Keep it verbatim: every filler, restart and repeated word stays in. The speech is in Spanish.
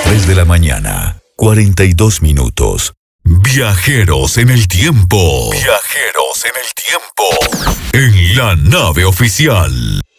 tres de la mañana, cuarenta y dos minutos. Viajeros en el tiempo. Viajeros en el tiempo. En la nave oficial.